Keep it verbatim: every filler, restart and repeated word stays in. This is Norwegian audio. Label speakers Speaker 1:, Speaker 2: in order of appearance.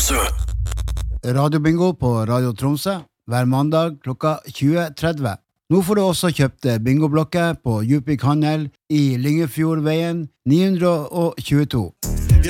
Speaker 1: Tromsø.
Speaker 2: Radiobingo på Radio Tromsø hver mandag klokka tjue tretti. Nå får du også kjøpt bingoblokker på Djupvik Handel i Lyngefjordveien ni hundre tjueto.